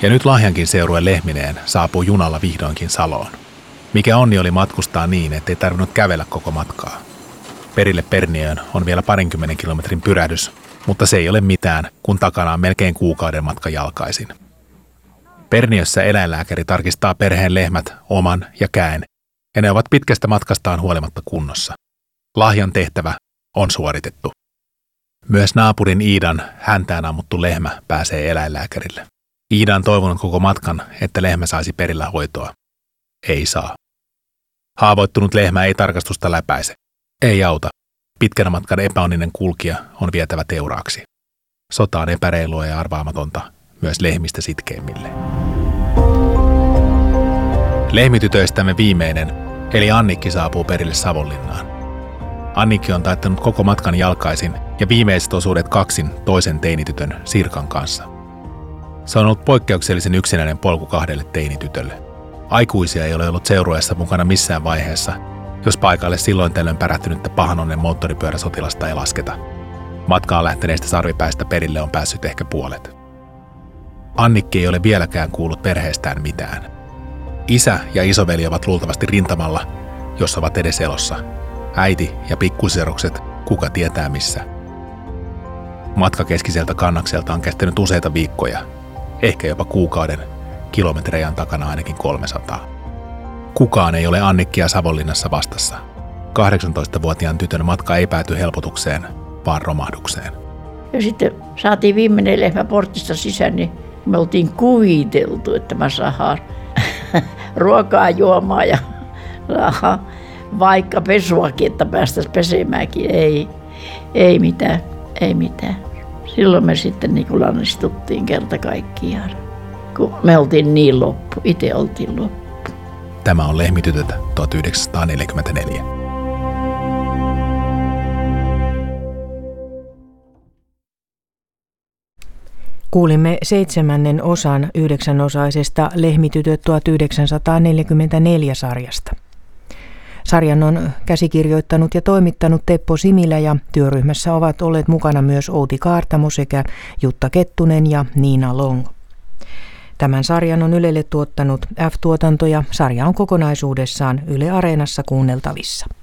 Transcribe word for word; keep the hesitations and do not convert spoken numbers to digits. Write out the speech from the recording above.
Ja nyt Lahjankin seurue lehmineen saapuu junalla vihdoinkin Saloon. Mikä onni oli matkustaa niin, ettei tarvinnut kävellä koko matkaa. Perille Perniöön on vielä parinkymmenen kilometrin pyrähdys, mutta se ei ole mitään, kun takana on melkein kuukauden matka jalkaisin. Perniössä eläinlääkäri tarkistaa perheen lehmät oman ja käen, ja ne ovat pitkästä matkastaan huolimatta kunnossa. Lahjan tehtävä on suoritettu. Myös naapurin Iidan häntään ammuttu lehmä pääsee eläinlääkärille. Iida on toivonut koko matkan, että lehmä saisi perillä hoitoa. Ei saa. Haavoittunut lehmä ei tarkastusta läpäise. Ei auta. Pitkän matkan epäonninen kulkija on vietävä teuraaksi. Sota on epäreilua ja arvaamatonta myös lehmistä sitkeimmille. Lehmitytöistämme viimeinen, eli Annikki saapuu perille Savonlinnaan. Annikki on taittanut koko matkan jalkaisin ja viimeiset osuudet kaksin toisen teinitytön Sirkan kanssa. Se on ollut poikkeuksellisen yksinäinen polku kahdelle teinitytölle. Aikuisia ei ole ollut seurueessa mukana missään vaiheessa, jos paikalle silloin tällöin pärähtynyttä pahanonnen moottoripyöräsotilasta ei lasketa. Matkaan lähteneistä sarvipäistä perille on päässyt ehkä puolet. Annikki ei ole vieläkään kuullut perheestään mitään. Isä ja isoveli ovat luultavasti rintamalla, jos ovat edes elossa. Äiti ja pikkusisarukset, kuka tietää missä. Matka keskiseltä kannakselta on kestänyt useita viikkoja, ehkä jopa kuukauden, kilometrejä on takana ainakin kolmesataa. Kukaan ei ole Annikkia Savonlinnassa vastassa. kahdeksantoistavuotiaan tytön matka ei pääty helpotukseen, vaan romahdukseen. Ja sitten saatiin viimeinen lehmä portista sisään, niin me oltiin kuviteltu, että mä saadaan ruokaa juomaan ja vaikka pesuakin, että päästäisiin pesemäänkin. Ei, ei mitään, ei mitään. Silloin me sitten niin kuin lannistuttiin kerta kaikkiaan, kun me oltiin niin loppu, itse oltiin loppu. Tämä on Lehmitytöt tuhatyhdeksänsataaneljäkymmentäneljä. Kuulimme seitsemännen osan yhdeksänosaisesta Lehmitytöt tuhatyhdeksänsataaneljäkymmentäneljä-sarjasta. Sarjan on käsikirjoittanut ja toimittanut Teppo Similä ja työryhmässä ovat olleet mukana myös Outi Kaartamo sekä Jutta Kettunen ja Niina Long. Tämän sarjan on Ylelle tuottanut F-tuotanto ja sarja on kokonaisuudessaan Yle Areenassa kuunneltavissa.